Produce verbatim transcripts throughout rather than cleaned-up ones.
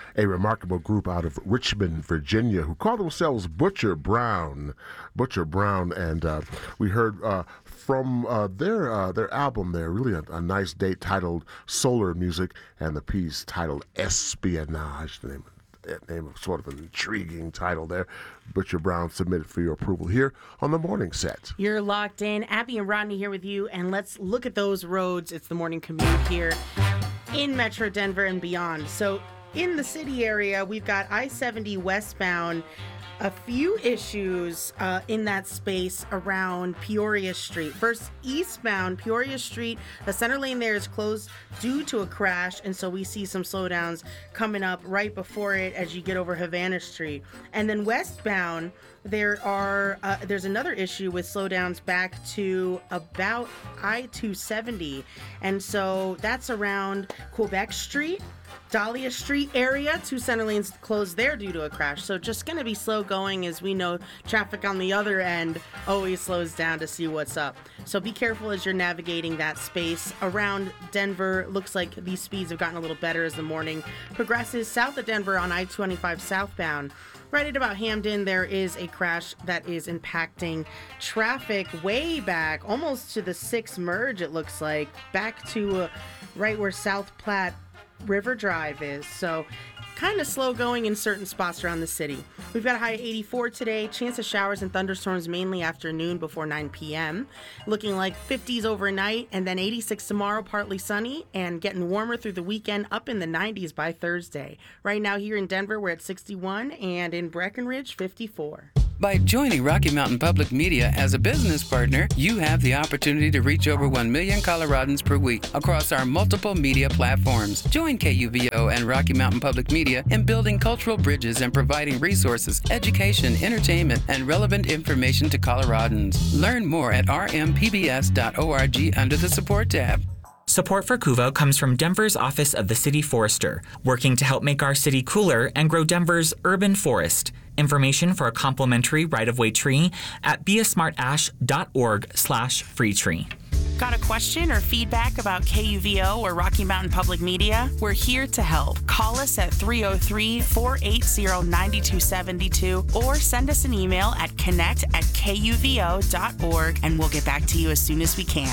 a remarkable group out of Richmond, Virginia, who call themselves Butcher Brown. Butcher Brown, and uh, we heard uh, from uh, their uh, their album there, really a, a nice date titled Solar Music, and the piece titled Espionage, the name that name of sort of an intriguing title there. Butcher Brown submitted for your approval here on the morning set. You're locked in. Abby and Rodney here with you, and let's look at those roads. It's the morning commute here in Metro Denver and beyond. So in the city area, we've got I seventy westbound. A few issues uh, in that space around Peoria Street. First, eastbound Peoria Street, the center lane there is closed due to a crash, and so we see some slowdowns coming up right before it as you get over Havana Street. And then westbound, there are uh, there's another issue with slowdowns back to about I two seventy, and so that's around Quebec Street. Dahlia Street area, two center lanes closed there due to a crash. So just going to be slow going, as we know traffic on the other end always slows down to see what's up. So be careful as you're navigating that space. Around Denver, looks like these speeds have gotten a little better as the morning progresses. South of Denver on I twenty-five southbound, right at about Hamden, there is a crash that is impacting traffic way back, almost to the six merge, it looks like, back to uh, right where South Platte River Drive is. So kind of slow going in certain spots around the city. We've got a high of eighty-four today. Chance of showers and thunderstorms mainly afternoon before nine p.m. Looking like fifties overnight, and then eighty-six tomorrow, partly sunny, and getting warmer through the weekend, up in the nineties by Thursday. Right now here in Denver, we're at sixty-one, and in Breckenridge, fifty-four. By joining Rocky Mountain Public Media as a business partner, you have the opportunity to reach over one million Coloradans per week across our multiple media platforms. Join K U V O and Rocky Mountain Public Media in building cultural bridges and providing resources, education, entertainment, and relevant information to Coloradans. Learn more at r m p b s dot org under the Support tab. Support for Cuvo comes from Denver's Office of the City Forester, working to help make our city cooler and grow Denver's urban forest. Information for a complimentary right-of-way tree at beasmartash.org slash free tree. Got a question or feedback about K U V O or Rocky Mountain Public Media? We're here to help. Call us at three oh three, four eight zero, nine two seven two or send us an email at connect at k u v o dot org, and we'll get back to you as soon as we can.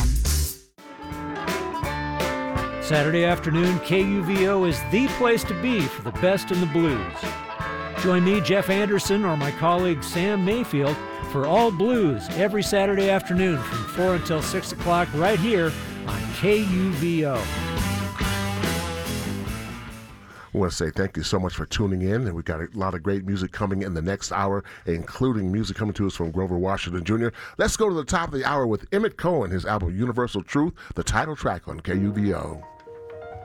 Saturday afternoon, K U V O is the place to be for the best in the blues. Join me, Jeff Anderson, or my colleague Sam Mayfield for All Blues every Saturday afternoon from four until six o'clock right here on K U V O. I want to say thank you so much for tuning in, and we've got a lot of great music coming in the next hour, including music coming to us from Grover Washington Junior Let's go to the top of the hour with Emmett Cohen, his album Universal Truth, the title track on K U V O.